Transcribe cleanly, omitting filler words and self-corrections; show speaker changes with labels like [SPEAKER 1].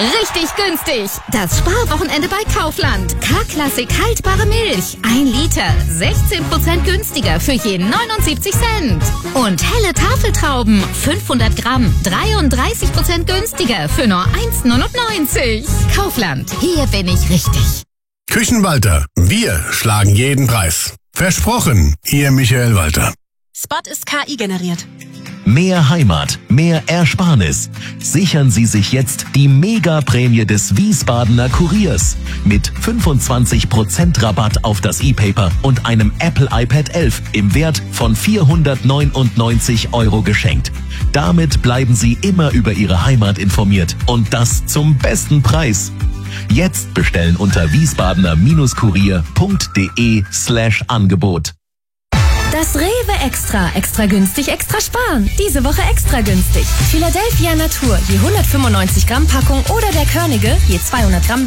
[SPEAKER 1] Richtig günstig. Das Sparwochenende bei Kaufland. K-Klassik haltbare Milch. 1 Liter. 16% günstiger für je 79 Cent. Und helle Tafeltrauben. 500 Gramm. 33% günstiger für nur 1,99. Kaufland. Hier bin ich richtig.
[SPEAKER 2] Küchenwalter. Wir schlagen jeden Preis. Versprochen. Ihr Michael Walter.
[SPEAKER 3] Spot ist KI generiert.
[SPEAKER 4] Mehr Heimat, mehr Ersparnis. Sichern Sie sich jetzt die Mega-Prämie des Wiesbadener Kuriers mit 25% Rabatt auf das E-Paper und einem Apple iPad 11 im Wert von 499 € geschenkt. Damit bleiben Sie immer über Ihre Heimat informiert und das zum besten Preis. Jetzt bestellen unter wiesbadener-kurier.de/Angebot.
[SPEAKER 5] Das Rewe extra günstig, extra sparen. Diese Woche extra günstig. Philadelphia Natur je 195 Gramm Packung oder der Körnige je 200 Gramm